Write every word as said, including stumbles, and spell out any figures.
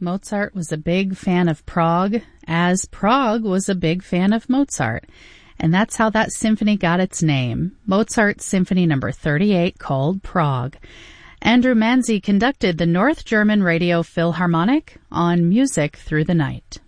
Mozart was a big fan of Prague, as Prague was a big fan of Mozart. And that's how that symphony got its name, Mozart Symphony number thirty-eight, called Prague. Andrew Manze conducted the North German Radio Philharmonic on Music Through the Night.